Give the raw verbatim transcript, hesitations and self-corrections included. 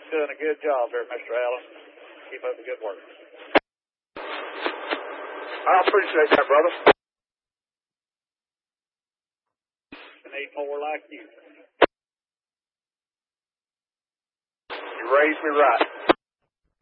doing a good job there, Mister Allen. Keep up the good work. I appreciate that, brother. We need more like you. You raised me right.